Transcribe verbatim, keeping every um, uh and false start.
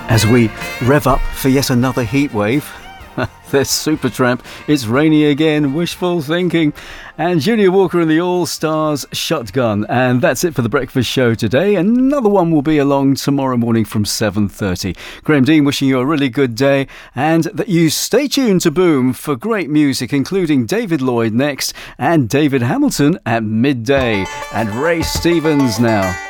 As we rev up for yet another heat wave. There's Supertramp, It's Rainy Again, Wishful Thinking, and Junior Walker and the All-Stars, Shotgun. And that's it for the breakfast show today. Another one will be along tomorrow morning from seven thirty. Graham Dean wishing you a really good day, and that you stay tuned to Boom for great music, including David Lloyd next, and David Hamilton at midday, and Ray Stevens now.